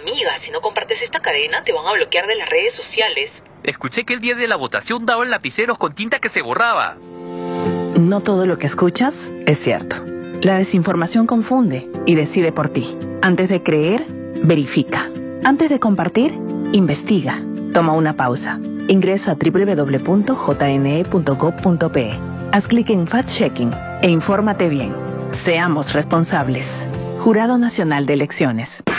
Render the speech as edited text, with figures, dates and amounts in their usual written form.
Amiga, si no compartes esta cadena, te van a bloquear de las redes sociales. Escuché que el día de la votación daban lapiceros con tinta que se borraba. No todo lo que escuchas es cierto. La desinformación confunde y decide por ti. Antes de creer, verifica. Antes de compartir, investiga. Toma una pausa. Ingresa a www.jne.gov.pe. Haz clic en Fact-Checking e infórmate bien. Seamos responsables. Jurado Nacional de Elecciones.